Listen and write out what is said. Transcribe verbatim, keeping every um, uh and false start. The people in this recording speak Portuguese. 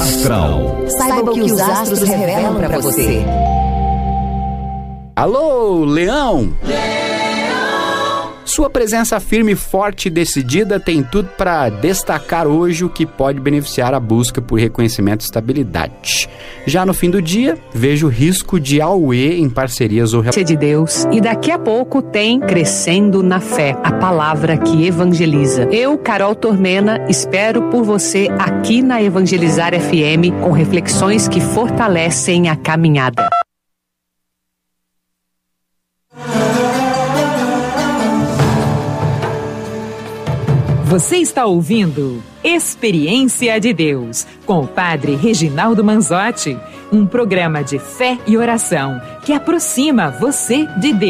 Astral. Saiba o que os astros revelam para você. Alô, Leão! Sua presença firme, forte e decidida tem tudo para destacar hoje o que pode beneficiar a busca por reconhecimento e estabilidade. Já no fim do dia, vejo risco de auê em parcerias ou de Deus. E daqui a pouco tem Crescendo na Fé, a palavra que evangeliza. Eu, Carol Tormena, espero por você aqui na Evangelizar F M com reflexões que fortalecem a caminhada. Você está ouvindo Experiência de Deus, com o Padre Reginaldo Manzotti, um programa de fé e oração que aproxima você de Deus.